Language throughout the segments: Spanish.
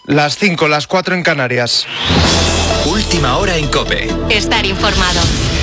Las 5, las 4 en Canarias. Última hora en COPE. Estar informado.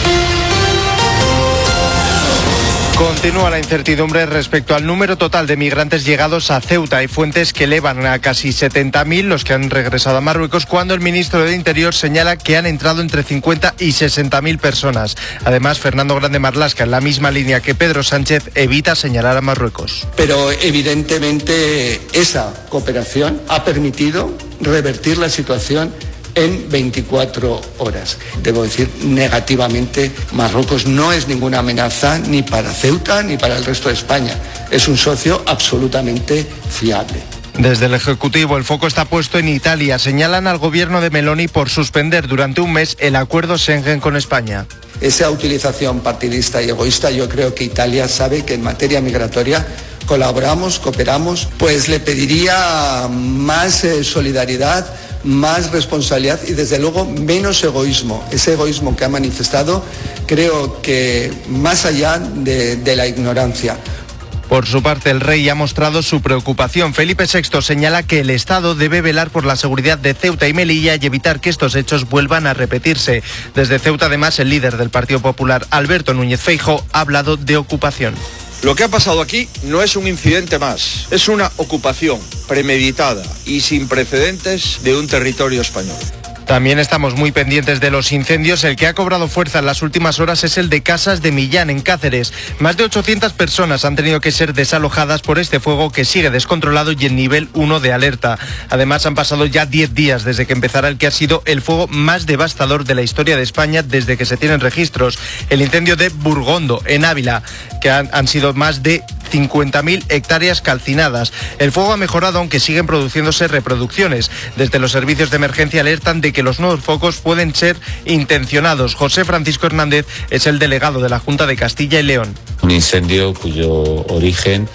Continúa la incertidumbre respecto al número total de migrantes llegados a Ceuta. Hay fuentes que elevan a casi 70.000 los que han regresado a Marruecos, cuando el ministro del Interior señala que han entrado entre 50 y 60.000 personas. Además, Fernando Grande Marlaska, en la misma línea que Pedro Sánchez, evita señalar a Marruecos. Pero evidentemente esa cooperación ha permitido revertir la situación en 24 horas. Debo decir, negativamente, Marruecos no es ninguna amenaza ni para Ceuta ni para el resto de España. Es un socio absolutamente fiable. Desde el Ejecutivo, el foco está puesto en Italia. Señalan al gobierno de Meloni por suspender durante un mes el acuerdo Schengen con España. Esa utilización partidista y egoísta, yo creo que Italia sabe que en materia migratoria colaboramos, cooperamos, pues le pediría más solidaridad, más responsabilidad y desde luego menos egoísmo. Ese egoísmo que ha manifestado, creo que más allá de la ignorancia. Por su parte, el rey ha mostrado su preocupación. Felipe VI señala que el Estado debe velar por la seguridad de Ceuta y Melilla y evitar que estos hechos vuelvan a repetirse. Desde Ceuta, además, el líder del Partido Popular, Alberto Núñez Feijóo, ha hablado de ocupación. Lo que ha pasado aquí no es un incidente más, es una ocupación premeditada y sin precedentes de un territorio español. También estamos muy pendientes de los incendios. El que ha cobrado fuerza en las últimas horas es el de Casas de Millán, en Cáceres. Más de 800 personas han tenido que ser desalojadas por este fuego que sigue descontrolado y en nivel 1 de alerta. Además, han pasado ya 10 días desde que empezara el que ha sido el fuego más devastador de la historia de España desde que se tienen registros. El incendio de Burgondo, en Ávila, que han sido más de 50.000 hectáreas calcinadas. El fuego ha mejorado, aunque siguen produciéndose reproducciones. Desde los servicios de emergencia alertan de que los nuevos focos pueden ser intencionados. José Francisco Hernández es el delegado de la Junta de Castilla y León. Un incendio cuyo origen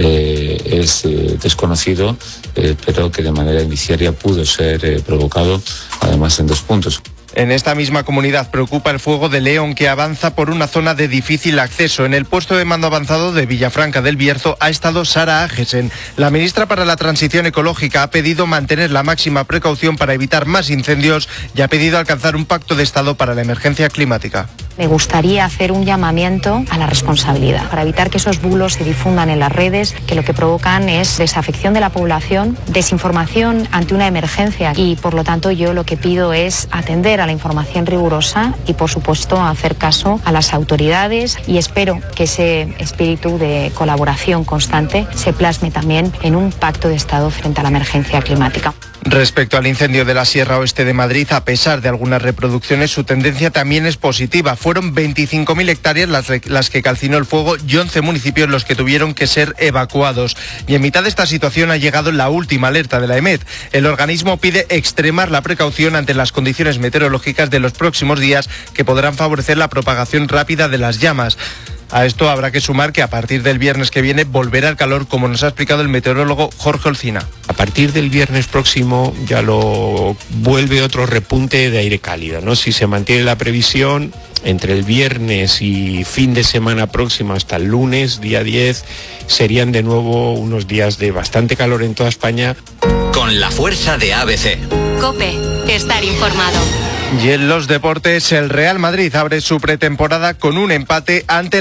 es desconocido, pero que de manera indiciaria pudo ser provocado, además en 2 puntos. En esta misma comunidad preocupa el fuego de León, que avanza por una zona de difícil acceso. En el puesto de mando avanzado de Villafranca del Bierzo ha estado Sara Agesen. La ministra para la Transición Ecológica ha pedido mantener la máxima precaución para evitar más incendios y ha pedido alcanzar un pacto de Estado para la emergencia climática. Me gustaría hacer un llamamiento a la responsabilidad para evitar que esos bulos se difundan en las redes, que lo que provocan es desafección de la población, desinformación ante una emergencia y, por lo tanto, yo lo que pido es atender a la información rigurosa y, por supuesto, hacer caso a las autoridades, y espero que ese espíritu de colaboración constante se plasme también en un pacto de Estado frente a la emergencia climática. Respecto al incendio de la Sierra Oeste de Madrid, a pesar de algunas reproducciones, su tendencia también es positiva. Fueron 25.000 hectáreas las que calcinó el fuego y 11 municipios los que tuvieron que ser evacuados. Y en mitad de esta situación ha llegado la última alerta de la EMET. El organismo pide extremar la precaución ante las condiciones meteorológicas de los próximos días, que podrán favorecer la propagación rápida de las llamas. A esto habrá que sumar que a partir del viernes que viene volverá el calor, como nos ha explicado el meteorólogo Jorge Olcina. A partir del viernes próximo ya lo vuelve otro repunte de aire cálido, ¿no? Si se mantiene la previsión, entre el viernes y fin de semana próximo hasta el lunes, día 10, serían de nuevo unos días de bastante calor en toda España. Con la fuerza de ABC. COPE, estar informado. Y en los deportes, el Real Madrid abre su pretemporada con un empate ante